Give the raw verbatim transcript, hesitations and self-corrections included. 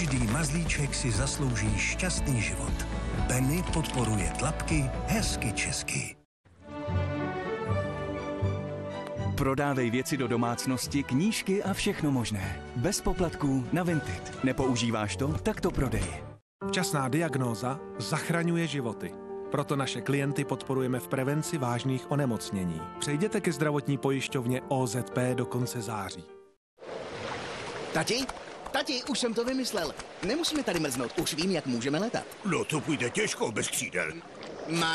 Každý mazlíček si zaslouží šťastný život. Benny podporuje tlapky hezky česky. Prodávej věci do domácnosti, knížky a všechno možné. Bez poplatků na Vinted. Nepoužíváš to? Tak to prodej. Včasná diagnóza zachraňuje životy. Proto naše klienty podporujeme v prevenci vážných onemocnění. Přejděte ke zdravotní pojišťovně O Z P do konce září. Tati? Tati, už jsem to vymyslel. Nemusíme tady mrznout, už vím, jak můžeme letat. No to půjde těžko bez křídel. Má